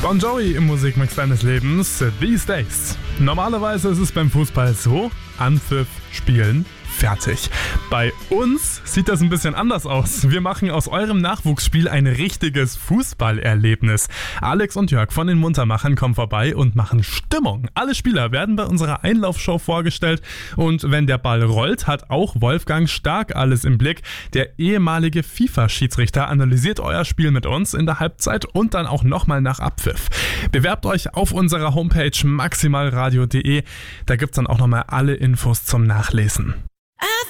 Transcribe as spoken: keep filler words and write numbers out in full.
Bon Jovi im Musikmix deines Lebens, These Days. Normalerweise ist es beim Fußball so, Anpfiff, Spielen, fertig. Bei uns sieht das ein bisschen anders aus. Wir machen aus eurem Nachwuchsspiel ein richtiges Fußballerlebnis. Alex und Jörg von den Muntermachern kommen vorbei und machen Stimmung. Alle Spieler werden bei unserer Einlaufshow vorgestellt und wenn der Ball rollt, hat auch Wolfgang Stark alles im Blick. Der ehemalige FIFA-Schiedsrichter analysiert euer Spiel mit uns in der Halbzeit und dann auch nochmal nach Abpfiff. Bewerbt euch auf unserer Homepage maximalradio punkt de. Da gibt's dann auch nochmal alle Infos zum Nachlesen.